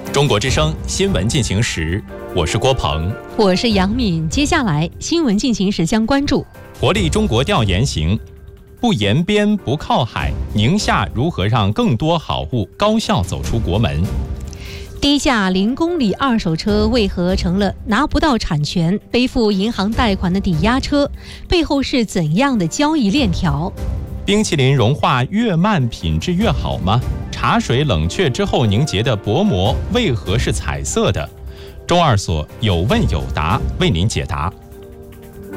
中国之声新闻进行时，我是郭鹏， 我是杨敏。接下来新闻进行时将关注： 活力中国调研行，不沿边不靠海，宁夏如何让更多好物高效走出国门？ 低价0公里二手车为何成了拿不到产权、背负银行贷款的抵押车？背后是怎样的交易链条？ 冰淇淋融化越慢，品质越好吗？茶水冷却之后凝结的薄膜为何是彩色的？中二所有问有答为您解答。